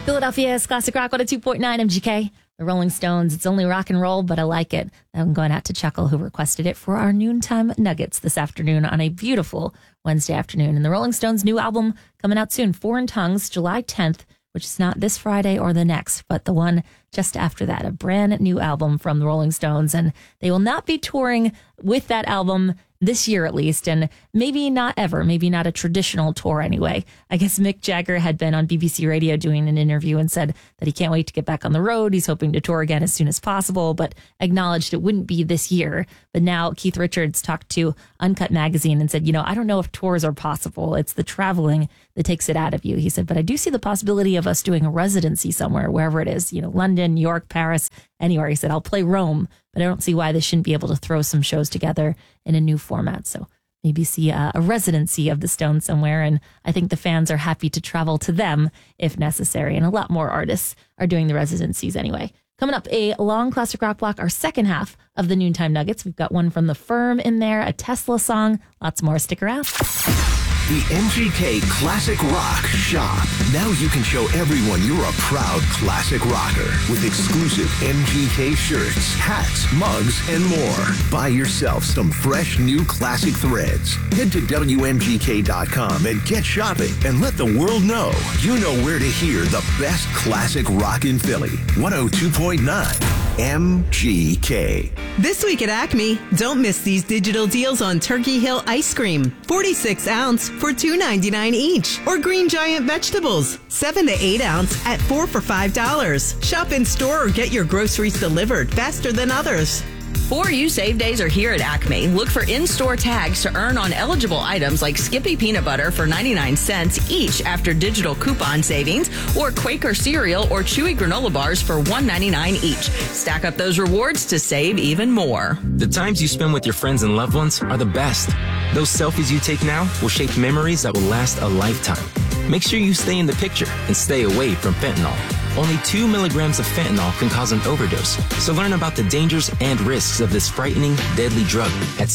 Philadelphia's Classic Rock 102.9 MGK. The Rolling Stones, it's only rock and roll, but I like it. I'm going out to Chuckle, who requested it for our noontime nuggets this afternoon on a beautiful Wednesday afternoon. And the Rolling Stones' new album coming out soon, Foreign Tongues, July 10th, which is not this Friday or the next, but the one just after that, a brand new album from the Rolling Stones. And they will not be touring with that album this year at least, and maybe not ever, maybe not a traditional tour anyway. I guess Mick Jagger had been on BBC Radio doing an interview and said that he can't wait to get back on the road. He's hoping to tour again as soon as possible, but acknowledged it wouldn't be this year. But now Keith Richards talked to Uncut Magazine and said, I don't know if tours are possible. It's the traveling that takes it out of you. He said, but I do see the possibility of us doing a residency somewhere, wherever it is, London, New York, Paris, anywhere. He said, I'll play Rome, but I don't see why they shouldn't be able to throw some shows together in a new format. So maybe see a residency of the Stones somewhere. And I think the fans are happy to travel to them if necessary. And a lot more artists are doing the residencies anyway. Coming up, a long classic rock block, our second half of the Noontime Nuggets. We've got one from The Firm in there, a Tesla song, lots more. Stick around. The MGK Classic Rock Shop. Now you can show everyone you're a proud classic rocker with exclusive MGK shirts, hats, mugs, and more. Buy yourself some fresh new classic threads. Head to WMGK.com and get shopping and let the world know you know where to hear the best classic rock in Philly. 102.9 MGK. This week at Acme, don't miss these digital deals on Turkey Hill ice cream, 46 ounce for $2.99 each, or Green Giant vegetables, 7 to 8 ounce at $4 for $5. Shop in store or get your groceries delivered faster than others. 4U Save Days are here at Acme. Look for in-store tags to earn on eligible items like Skippy Peanut Butter for 99 cents each after digital coupon savings, or Quaker Cereal or Chewy Granola Bars for $1.99 each. Stack up those rewards to save even more. The times you spend with your friends and loved ones are the best. Those selfies you take now will shape memories that will last a lifetime. Make sure you stay in the picture and stay away from fentanyl. Only 2 milligrams of fentanyl can cause an overdose. So learn about the dangers and risks of this frightening, deadly drug at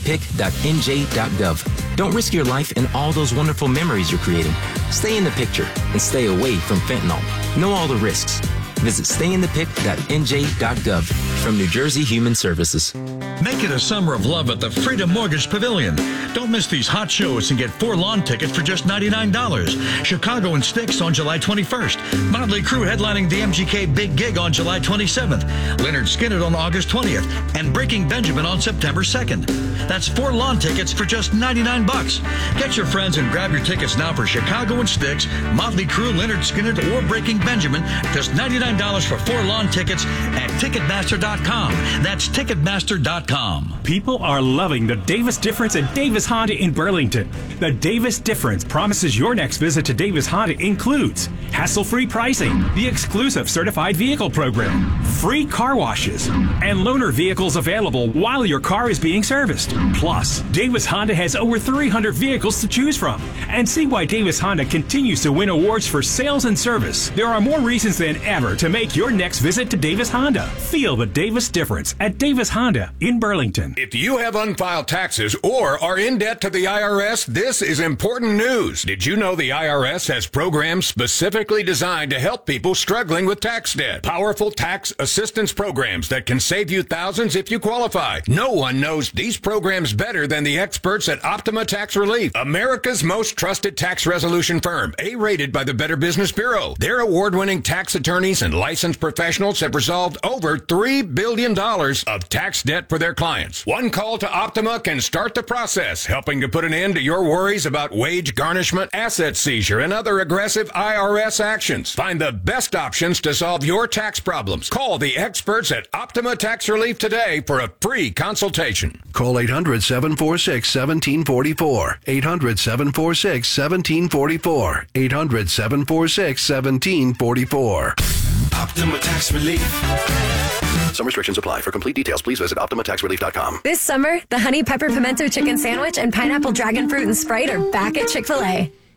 stayinthepic.nj.gov. Don't risk your life and all those wonderful memories you're creating. Stay in the picture and stay away from fentanyl. Know all the risks. Visit stayinthepic.nj.gov from New Jersey Human Services. Make it a summer of love at the Freedom Mortgage Pavilion. Don't miss these hot shows and get 4 lawn tickets for just $99. Chicago and Styx on July 21st. Motley Crue headlining the MGK Big Gig on July 27th. Lynyrd Skynyrd on August 20th. And Breaking Benjamin on September 2nd. That's 4 lawn tickets for just $99. Get your friends and grab your tickets now for Chicago and Styx, Motley Crue, Lynyrd Skynyrd, or Breaking Benjamin. Just $99 for 4 lawn tickets at Ticketmaster.com. That's Ticketmaster.com. People are loving the Davis Difference at Davis Honda in Burlington. The Davis Difference promises your next visit to Davis Honda includes hassle-free pricing, the exclusive certified vehicle program, free car washes, and loaner vehicles available while your car is being serviced. Plus, Davis Honda has over 300 vehicles to choose from. And see why Davis Honda continues to win awards for sales and service. There are more reasons than ever to make your next visit to Davis Honda. Feel the Davis Difference at Davis Honda in Burlington. If you have unfiled taxes or are in debt to the IRS, this is important news. Did you know the IRS has programs specifically designed to help people struggling with tax debt? Powerful tax assistance programs that can save you thousands if you qualify. No one knows these programs better than the experts at Optima Tax Relief, America's most trusted tax resolution firm, A-rated by the Better Business Bureau. Their award-winning tax attorneys and licensed professionals have resolved over $3 billion of tax debt for their clients. One call to Optima can start the process, helping to put an end to your worries about wage garnishment, asset seizure, and other aggressive IRS actions. Find the best options to solve your tax problems. Call the experts at Optima Tax Relief today for a free consultation. Call 800-746-1744. 800-746-1744. 800-746-1744. Optima Tax Relief. Some restrictions apply. For complete details, please visit OptimaTaxRelief.com. This summer, the Honey Pepper Pimento Chicken Sandwich and Pineapple Dragon Fruit and Sprite are back at Chick-fil-A.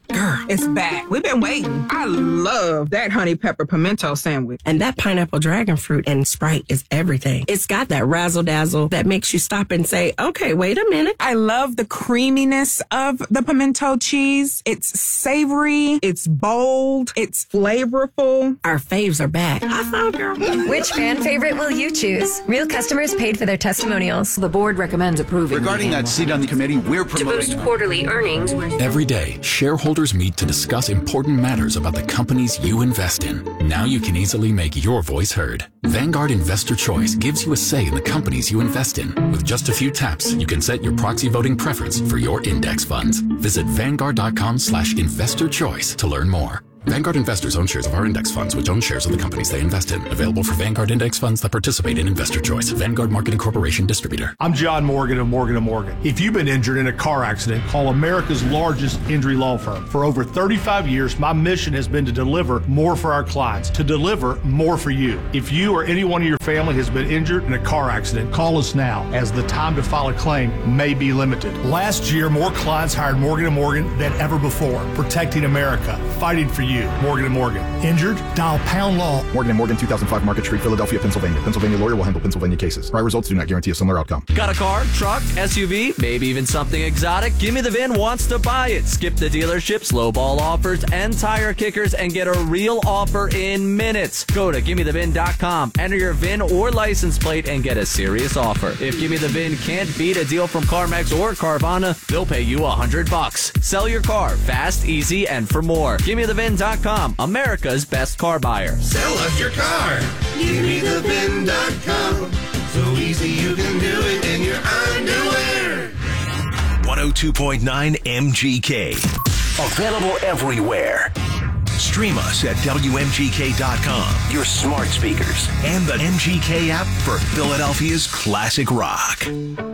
Girl, it's back. We've been waiting. I love that honey pepper pimento sandwich. And that pineapple dragon fruit and Sprite is everything. It's got that razzle dazzle that makes you stop and say, okay, wait a minute. I love the creaminess of the pimento cheese. It's savory. It's bold. It's flavorful. Our faves are back. High five, girl. Which fan favorite will you choose? Real customers paid for their testimonials. The board recommends approving. Regarding that seat on the committee, we're promoting to boost quarterly earnings. Every day, shareholders meet to discuss important matters about the companies you invest in. Now you can easily make your voice heard. Vanguard Investor Choice gives you a say in the companies you invest in. With just a few taps, you can set your proxy voting preference for your index funds. Visit Vanguard.com/investorchoice to learn more. Vanguard investors own shares of our index funds, which own shares of the companies they invest in. Available for Vanguard index funds that participate in Investor Choice. Vanguard Marketing Corporation Distributor. I'm John Morgan of Morgan & Morgan. If you've been injured in a car accident, call America's largest injury law firm. For over 35 years, my mission has been to deliver more for our clients, to deliver more for you. If you or anyone in your family has been injured in a car accident, call us now, as the time to file a claim may be limited. Last year, more clients hired Morgan & Morgan than ever before, protecting America, fighting for you. Morgan & Morgan. Injured? Dial pound law. Morgan & Morgan, 2005 Market Street, Philadelphia, Pennsylvania. Pennsylvania lawyer will handle Pennsylvania cases. Prior results do not guarantee a similar outcome. Got a car, truck, SUV, maybe even something exotic? Gimme the VIN wants to buy it. Skip the dealerships, lowball offers, and tire kickers and get a real offer in minutes. Go to GimmeTheVIN.com, enter your VIN or license plate, and get a serious offer. If Gimme the VIN can't beat a deal from CarMax or Carvana, they'll pay you $100. Sell your car fast, easy, and for more. GimmeTheVIN.com, America's best car buyer. Sell us your car. GimmeTheVIN.com. So easy you can do it in your underwear. 102.9 MGK. Available everywhere. Stream us at WMGK.com, your smart speakers, and the MGK app for Philadelphia's classic rock.